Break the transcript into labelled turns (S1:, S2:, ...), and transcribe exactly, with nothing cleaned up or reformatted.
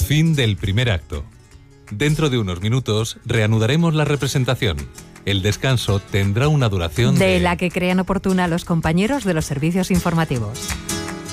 S1: Fin del primer acto. Dentro de unos minutos reanudaremos la representación. El descanso tendrá una duración de...
S2: de la que crean oportuna los compañeros de los servicios informativos.